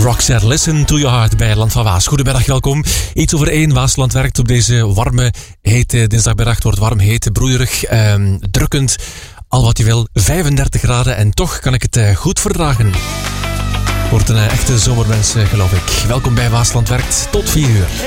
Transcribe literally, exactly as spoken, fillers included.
Roxette, Listen to Your Heart bij Land van Waas. Goedemiddag, welkom. Iets over één, Waasland werkt op deze warme, hete dinsdagmiddag. Het wordt warm, heet, broeierig, eh, drukkend. Al wat je wil, vijfendertig graden en toch kan ik het eh, goed verdragen. Wordt een eh, echte zomermens, eh, geloof ik. Welkom bij Waasland werkt, tot vier uur.